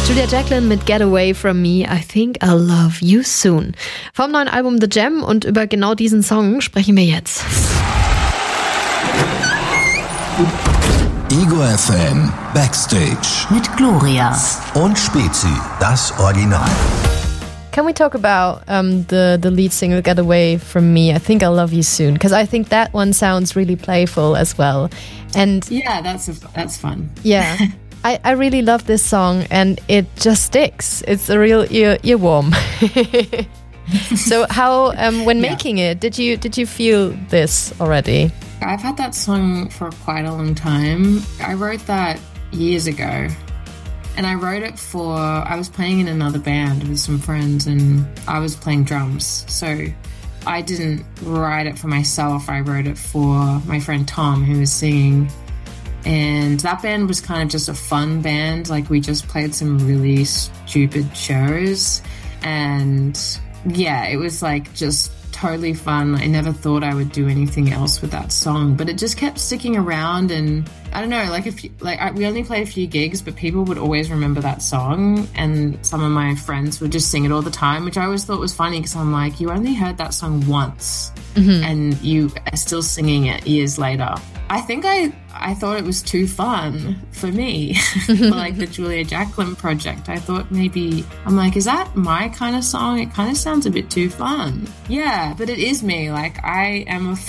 Julia Jacklin mit Get Away From Me, I Think I'll Love You Soon. Vom neuen Album The Jam, und über genau diesen Song sprechen wir jetzt. Ego FM Backstage mit Gloria und Spezi, das Original. Can we talk about the lead single Get Away From Me, I Think I'll Love You Soon? Because I think that one sounds really playful as well. And yeah, that's fun. Yeah. I really love this song, and it just sticks. It's a real earworm. So how, when making it, did you feel this already? I've had that song for quite a long time. I wrote that years ago, and I wrote it I was playing in another band with some friends, and I was playing drums. So I didn't write it for myself. I wrote it for my friend Tom, who was singing. And that band was kind of just a fun band. Like, we just played some really stupid shows. And yeah, it was like just totally fun. I never thought I would do anything else with that song, but it just kept sticking around. And I don't know, we only played a few gigs, but people would always remember that song. And some of my friends would just sing it all the time, which I always thought was funny, because I'm like, you only heard that song once, and you are still singing it years later. I think I thought it was too fun for me, for like the Julia Jacklin project. I thought I'm like, is that my kind of song? It kind of sounds a bit too fun. Yeah, but it is me. Like, I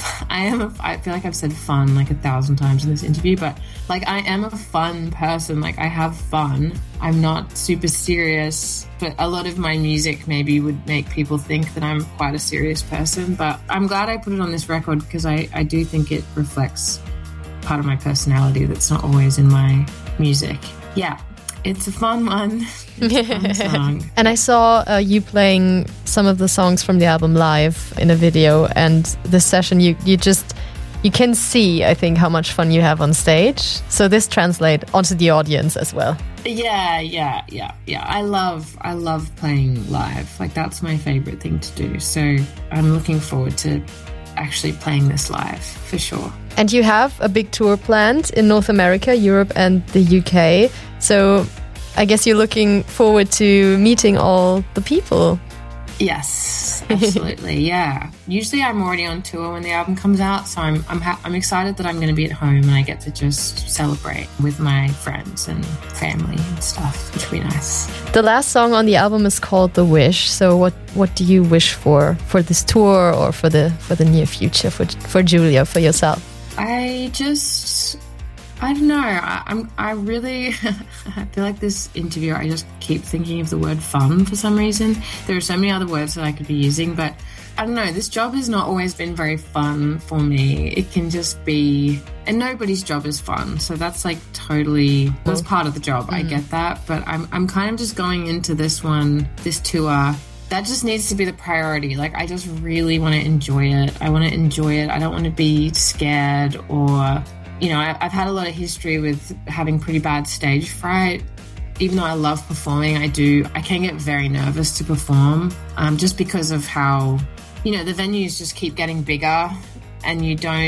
feel like I've said fun like 1,000 times in this interview, but like, I am a fun person. Like, I have fun. I'm not super serious, but a lot of my music maybe would make people think that I'm quite a serious person. But I'm glad I put it on this record, because I do think it reflects part of my personality that's not always in my music. Yeah, it's a fun one. It's a fun song. And I saw you playing some of the songs from the album live in a video, and this session you can see, I think, how much fun you have on stage. So this translates onto the audience as well. Yeah. I love playing live. Like, that's my favorite thing to do. So I'm looking forward to actually playing this live for sure. And you have a big tour planned in North America, Europe, and the UK. So I guess you're looking forward to meeting all the people. Yes, absolutely. Yeah. Usually I'm already on tour when the album comes out, so I'm excited that I'm going to be at home and I get to just celebrate with my friends and family and stuff, which will be nice. The last song on the album is called The Wish. So what do you wish for this tour, or for the near future for Julia, for yourself? I don't know. I really I feel like this interview, I just keep thinking of the word fun for some reason. There are so many other words that I could be using, but I don't know. This job has not always been very fun for me. It can just be, and nobody's job is fun. So that's like that's part of the job. I get that, but I'm kind of just going into this tour. That just needs to be the priority. Like, I just really want to enjoy it. I want to enjoy it. I don't want to be scared, or, you know, I've had a lot of history with having pretty bad stage fright. Even though I love performing, I can get very nervous to perform, just because of how, you know, the venues just keep getting bigger, and you don't